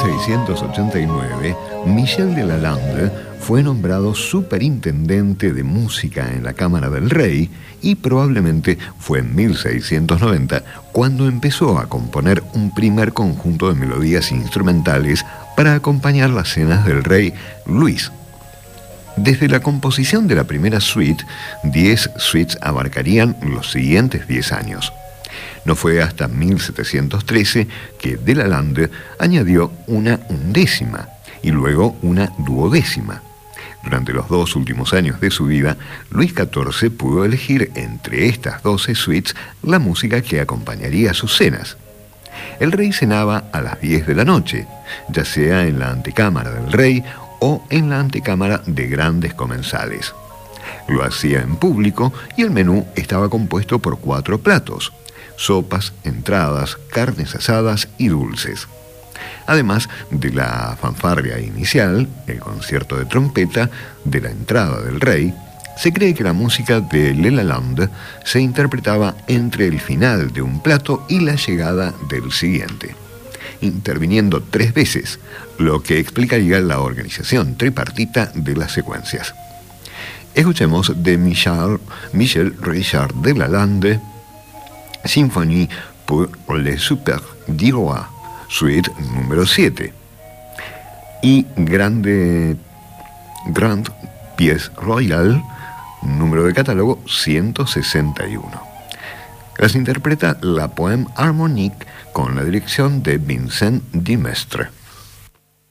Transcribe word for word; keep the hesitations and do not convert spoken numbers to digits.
seiscientos ochenta y nueve, Michel de Lalande fue nombrado superintendente de música en la Cámara del Rey y probablemente fue en mil seiscientos noventa cuando empezó a componer un primer conjunto de melodías instrumentales para acompañar las cenas del rey Luis. Desde la composición de la primera suite, diez suites abarcarían los siguientes diez años. No fue hasta mil setecientos trece que de Lalande añadió una undécima y luego una duodécima. Durante los dos últimos años de su vida, Luis catorce pudo elegir entre estas doce suites la música que acompañaría sus cenas. El rey cenaba a las diez de la noche, ya sea en la antecámara del rey o en la antecámara de grandes comensales. Lo hacía en público y el menú estaba compuesto por cuatro platos: sopas, entradas, carnes asadas y dulces. Además de la fanfarria inicial, el concierto de trompeta, de la entrada del rey, se cree que la música de Le Lalande se interpretaba entre el final de un plato y la llegada del siguiente, interviniendo tres veces, lo que explicaría la organización tripartita de las secuencias. Escuchemos de Michel, Michel Richard de Lalande, Symphonie pour les Super dix Rois, suite número siete, y Grande Grand Pièce Royale, número de catálogo ciento sesenta y uno. Las interpreta la Poème Harmonique con la dirección de Vincent Dimestre.